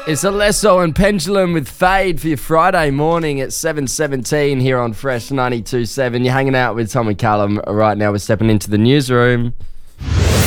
It's Alesso and Pendulum with Fade for your Friday morning at 7:17 here on Fresh 92.7. You're hanging out with Tom and Callum right now. We're stepping into the newsroom.